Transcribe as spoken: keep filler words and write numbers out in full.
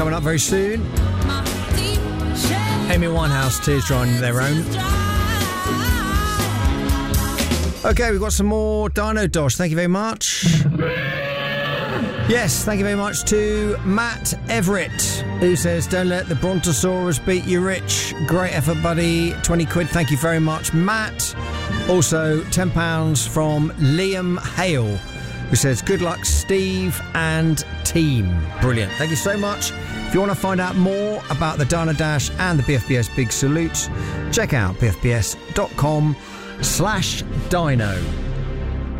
Coming up very soon. Amy Winehouse, Tears Drying Their Own. Okay, we've got some more Dino Dosh. Thank you very much. Yes, thank you very much to Matt Everett, who says, don't let the Brontosaurus beat you rich. Great effort, buddy. twenty quid. Thank you very much, Matt. Also, ten pounds from Liam Hale, who says, good luck, Steve and team. Brilliant. Thank you so much. If you want to find out more about the Dino Dash and the B F B S Big Salute, check out bfbs.com slash dino.